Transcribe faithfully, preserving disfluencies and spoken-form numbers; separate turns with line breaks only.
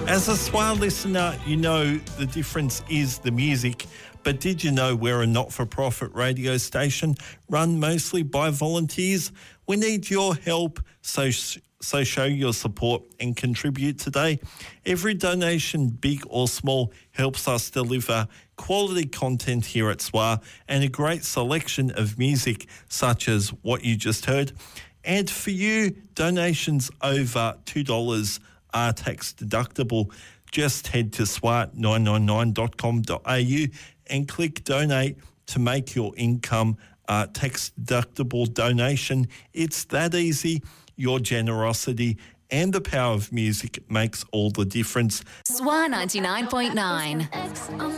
As a S W A listener, you know the difference is the music, but did you know we're a not-for-profit radio station run mostly by volunteers? We need your help, so so show your support and contribute today. Every donation, big or small, helps us deliver quality content here at S W A and a great selection of music such as what you just heard. And for you, donations over two dollars are tax deductible. Just head to swat nine nine nine dot com dot a u and click donate to make your income a tax deductible donation. It's that easy. Your generosity and the power of music makes all the difference.
S W A ninety-nine point nine.